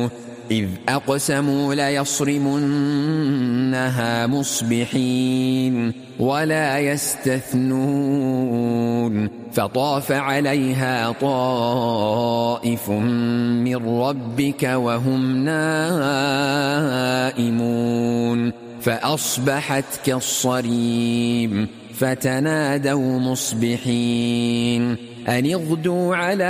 إذ أقسموا ليصرمنها مصبحين ولا يستثنون فطاف عليها طائف من ربك وهم نائمون فأصبحت كالصريم فتنادوا مصبحين أن اغدوا على